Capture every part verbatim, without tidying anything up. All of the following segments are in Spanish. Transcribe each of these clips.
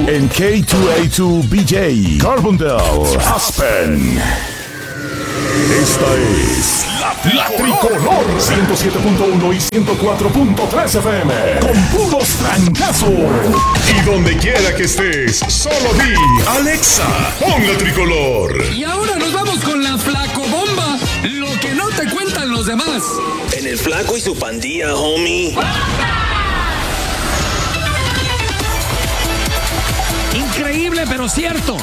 En K dos A dos B J, Carbondale, Aspen. Esta es la, la Tricolor ciento siete punto uno y ciento cuatro punto tres F M. Con puros trancazos. Y donde quiera que estés, solo di Alexa, pon la Tricolor. Y ahora nos vamos con la Flaco Bomba. Lo que no te cuentan los demás. En el Flaco y su pandilla, homie. Increíble, pero cierto.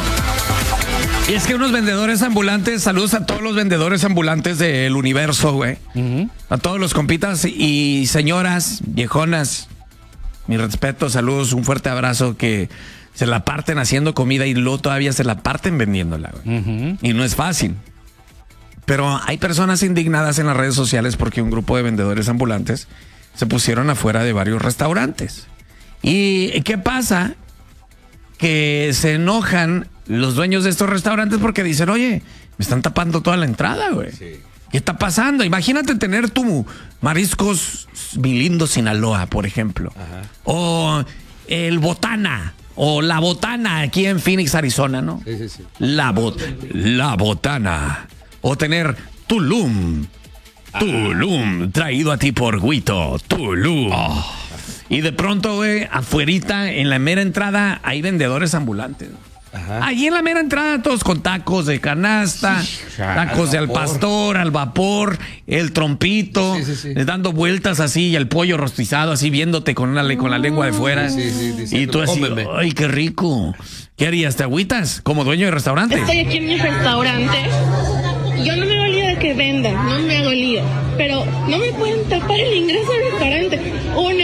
Y es que unos vendedores ambulantes, saludos a todos los vendedores ambulantes del universo, güey. Uh-huh. A todos los compitas y señoras, viejonas. Mi respeto, saludos, un fuerte abrazo, que se la parten haciendo comida y luego todavía se la parten vendiéndola, güey. Uh-huh. Y no es fácil. Pero hay personas indignadas en las redes sociales porque un grupo de vendedores ambulantes se pusieron afuera de varios restaurantes. ¿Y qué pasa? Que se enojan los dueños de estos restaurantes porque dicen, oye, me están tapando toda la entrada, güey. Sí. ¿Qué está pasando? Imagínate tener tu Mariscos Mi Lindo Sinaloa, por ejemplo. Ajá. O el Botana, o la Botana aquí en Phoenix, Arizona, ¿no? Sí, sí, sí. La, bot la Botana. O tener Tulum. Ajá. Tulum, traído a ti por Guito. Tulum. Oh. Y de pronto, güey, afuerita, en la mera entrada, hay vendedores ambulantes. Ajá. Allí en la mera entrada, todos con tacos de canasta, sí, tacos de al pastor, al vapor, el trompito, sí, sí, sí. dando vueltas así, y el pollo rostizado así, viéndote con, una, con la lengua de fuera. Sí, sí, sí, y tú así, cómeme. ¡Ay, qué rico! ¿Qué harías? ¿Te agüitas como dueño de restaurante? Estoy aquí en mi restaurante. Yo no me hago lío de que vendan, no me hago lío. Pero no me pueden tapar el ingreso al restaurante.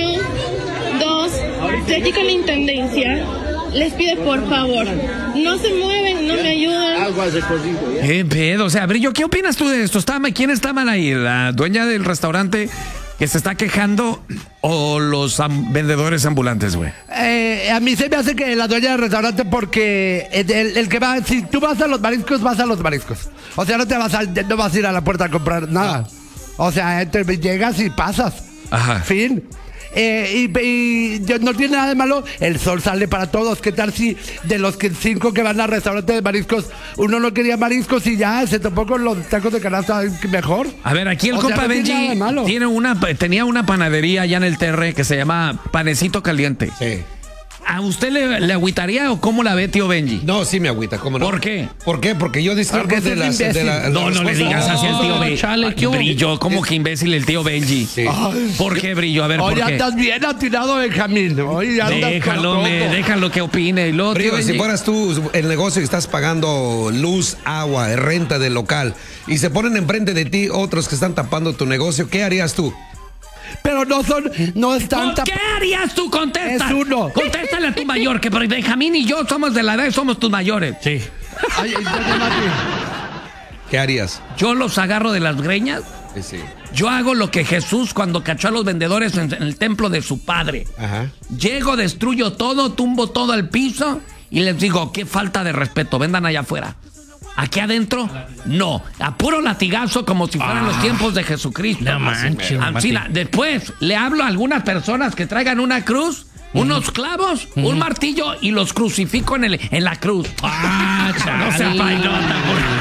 Uno, dos, estoy aquí con la intendencia. Les pido por favor, no se mueven, no me ayudan. ¿Qué pedo? O sea, Brillo, ¿qué opinas tú de esto? ¿Está, ¿Quién está mal ahí? ¿La dueña del restaurante que se está quejando o los am vendedores ambulantes, güey? Eh, a mí se me hace que la dueña del restaurante, porque el, el, el que va, si tú vas a los mariscos, vas a los mariscos. O sea, no te vas a, no vas a ir a la puerta a comprar nada. O sea, te, llegas y pasas. Ajá. Fin. Eh, y, y no tiene nada de malo, el sol sale para todos. ¿Qué tal si de los que, cinco que van al restaurante de mariscos, uno no quería mariscos y ya se topó con los tacos de canasta mejor? A ver, aquí el o compa sea, no Benji tiene, tiene una, tenía una panadería allá en el Terre que se llama Panecito Caliente. Sí. ¿A usted le, le agüitaría o cómo la ve, tío Benji? No, sí me agüita, ¿cómo no? ¿Por qué? ¿Por qué? Porque yo disfruto de, las, de la... No, no le digas así al tío Benji. Chale, ¿qué Brillo, ¿cómo que imbécil el tío Benji? Sí. ¿Por qué, Brillo? A ver, ¿por Oye, qué? Andas bien atirado, Benjamín. Oye, andas déjalo, me, déjalo que opine. Y luego, Brillo, tío si Benji, fueras tú el negocio y estás pagando luz, agua, renta del local, y se ponen enfrente de ti otros que están tapando tu negocio, ¿qué harías tú? Pero no son, no están... ¿Qué harías tú? Contesta. Es uno. Contéstale a tu mayor, que Benjamín y yo somos de la edad y somos tus mayores. Sí. Ay, ay, ay, ¿Qué harías? Yo los agarro de las greñas. Sí, sí. Yo hago lo que Jesús cuando cachó a los vendedores en, en el templo de su padre. Ajá. Llego, destruyo todo, tumbo todo al piso y les digo, qué falta de respeto, vendan allá afuera. Aquí adentro, no. A puro latigazo como si fueran ah, los tiempos de Jesucristo. No manches. Después le hablo a algunas personas que traigan una cruz, uh-huh. unos clavos, uh-huh. un martillo y los crucifico en, el, en la cruz. Ah, no se apailota.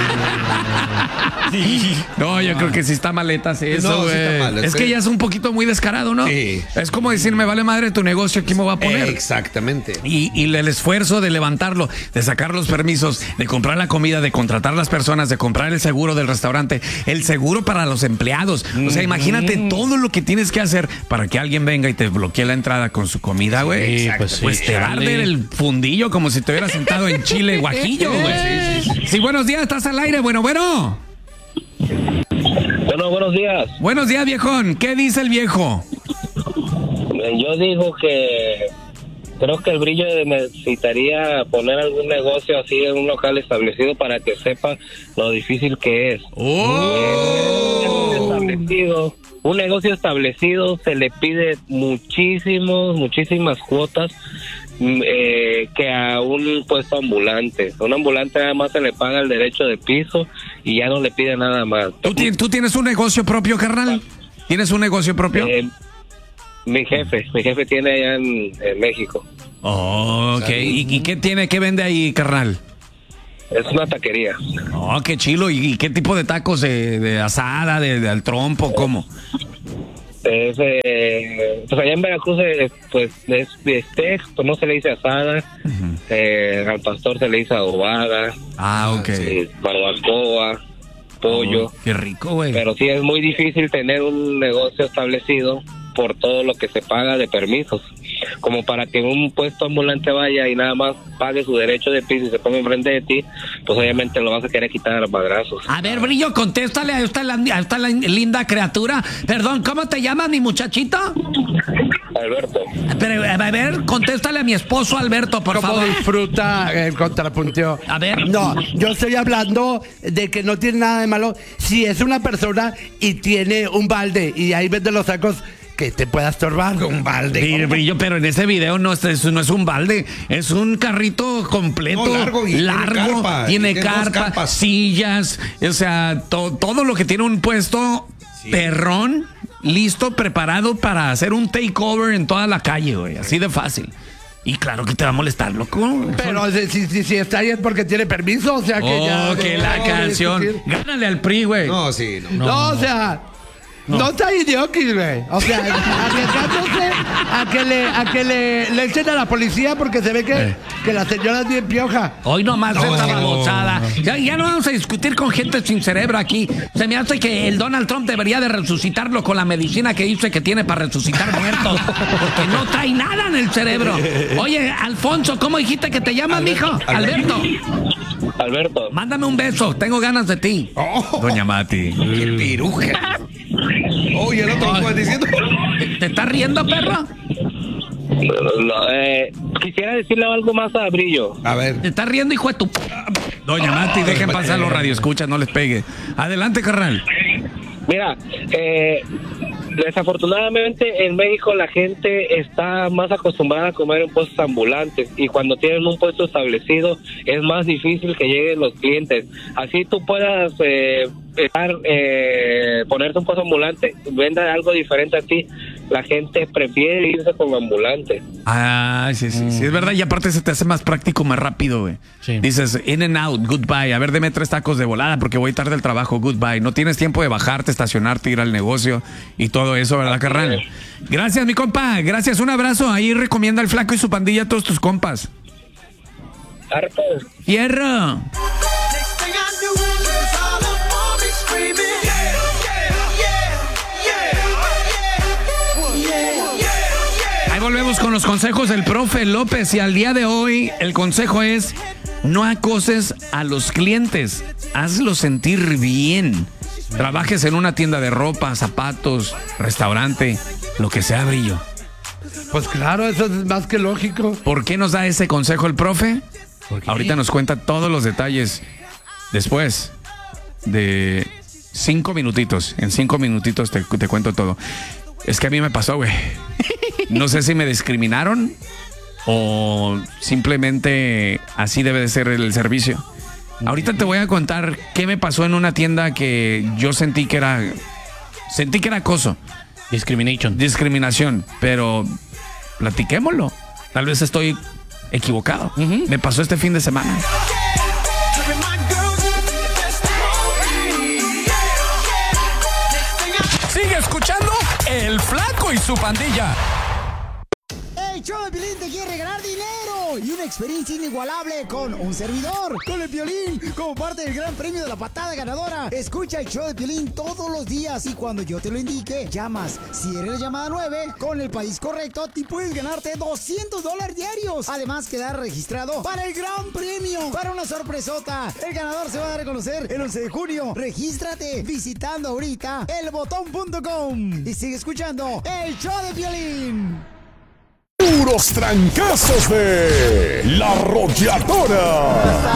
Sí. No, yo creo que sí está maletas eso, no, sí está mal, es que ya es un poquito muy descarado, ¿no? Sí. Es como decir, me vale madre tu negocio, aquí me voy a poner. Exactamente. Y, y el esfuerzo de levantarlo, de sacar los permisos, de comprar la comida, de contratar las personas, de comprar el seguro del restaurante, el seguro para los empleados. O sea, imagínate mm. todo lo que tienes que hacer para que alguien venga y te bloquee la entrada con su comida, güey. Sí, pues, sí, pues te va a arder el fundillo como si te hubieras sentado en chile guajillo, güey. Sí, sí, sí. Sí, buenos días, estás al aire. Bueno, bueno. Bueno, buenos días. Buenos días, viejón. ¿Qué dice el viejo? Yo digo que creo que el Brillo necesitaría poner algún negocio así en un local establecido para que sepa lo difícil que es. ¡Oh! Un negocio establecido, un negocio establecido se le pide muchísimos, muchísimas cuotas eh, que a un puesto ambulante. A un ambulante nada más se le paga el derecho de piso y ya no le pide nada más. ¿Tú, ¿tú tienes un negocio propio, carnal? ¿Tienes un negocio propio? Eh, mi jefe, mi jefe tiene allá en, en México. Oh, ok. ¿Y, ¿Y qué tiene, qué vende ahí, carnal? Es una taquería. Oh, qué chilo. ¿Y, y qué tipo de tacos? ¿De, de asada, de, de al trompo? ¿Cómo? Es, eh, pues allá en Veracruz, eh, pues es de steak, pues no se le dice asada. Uh-huh. eh, al pastor se le dice adobada. Ah, ok. Eh, barbacoa, pollo. Oh, qué rico, güey. Pero sí es muy difícil tener un negocio establecido por todo lo que se paga de permisos. Como para que un puesto ambulante vaya y nada más pague su derecho de piso y se ponga enfrente de ti, pues obviamente lo vas a querer quitar a madrazos. A ver, Brillo, contéstale a esta, a esta linda criatura. Perdón, ¿cómo te llamas, mi muchachito? Alberto. Pero, a ver, contéstale a mi esposo Alberto, por ¿Cómo favor. disfruta el contrapunteo? A ver. No, yo estoy hablando de que no tiene nada de malo si es una persona y tiene un balde y ahí vende los sacos que te pueda estorbar. Un balde. Sí, Brillo, pero en ese video no es, eso no es un balde, es un carrito completo, no, largo, y largo, tiene carpa, tiene, tiene carpa, sillas, o sea, to, todo lo que tiene un puesto sí. perrón, listo, preparado para hacer un takeover en toda la calle, güey, así de fácil. Y claro que te va a molestar, loco. Pero si, si, si, si está ahí es porque tiene permiso, o sea que oh, ya... Oh, que no, la no, canción. Gánale al P R I, güey. No, sí, no. No, no o sea... No, no está idiota, güey. O sea, arriesgándose a que le, a que le, le echen a la policía porque se ve que, eh. que la señora es bien pioja. Hoy nomás no, esta no, babosada. no. Ya, ya no vamos a discutir con gente sin cerebro aquí. Se me hace que el Donald Trump debería de resucitarlo con la medicina que dice que tiene para resucitar muertos. Porque no trae nada en el cerebro. Oye, Alfonso, ¿cómo dijiste que te llamas, mijo? Alberto. Alberto. Mándame un beso, tengo ganas de ti. Oh. Doña Mati. Qué piruja. Oye, el otro oh. diciendo. ¿Te, ¿Te estás riendo, perro? No, eh, quisiera decirle algo más a Brillo. A ver. ¿Te estás riendo, hijo de tu... Doña Mati, dejen pasar los radioescuchas, no les pegue. Adelante, carnal. Mira, eh... desafortunadamente en México la gente está más acostumbrada a comer en puestos ambulantes y cuando tienen un puesto establecido es más difícil que lleguen los clientes. Así tú puedas eh, estar, eh, ponerte un puesto ambulante, venda algo diferente a ti. La gente prefiere irse con ambulante. Ah, sí, sí, mm. sí, es verdad. Y aparte se te hace más práctico, más rápido, güey. Sí. Dices, in and out, goodbye. A ver, deme tres tacos de volada porque voy tarde al trabajo, goodbye. No tienes tiempo de bajarte, estacionarte, ir al negocio y todo eso, ¿verdad, carnal? Gracias, mi compa. Gracias, un abrazo. Ahí recomienda al Flaco y su pandilla a todos tus compas. Harto. ¡Fierro! Volvemos con los consejos del profe López y al día de hoy el consejo es no acoses a los clientes, hazlos sentir bien. Trabajes en una tienda de ropa, zapatos, restaurante, lo que sea, Brillo. Pues claro, eso es más que lógico. ¿Por qué nos da ese consejo el profe? Ahorita nos cuenta todos los detalles después de cinco minutitos. En cinco minutitos te, te cuento todo. Es que a mí me pasó, güey. No sé si me discriminaron o simplemente así debe de ser el servicio. Ahorita te voy a contar qué me pasó en una tienda que yo sentí que era sentí que era acoso. Discrimination. Discriminación, pero platiquémoslo. Tal vez estoy equivocado. Uh-huh. Me pasó este fin de semana. Sigue escuchando El Flaco y su pandilla. El show de Piolín te quiere regalar dinero y una experiencia inigualable con un servidor, con el Piolín, como parte del gran premio de la patada ganadora. Escucha el show de Piolín todos los días y cuando yo te lo indique, llamas. Si eres la llamada nueve, con el país correcto, te puedes ganarte doscientos dólares diarios. Además, quedar registrado para el gran premio, para una sorpresota. El ganador se va a dar a conocer el once de junio. Regístrate visitando ahorita el botón punto com y sigue escuchando el show de Piolín. Puros trancazos de La Arrolladora.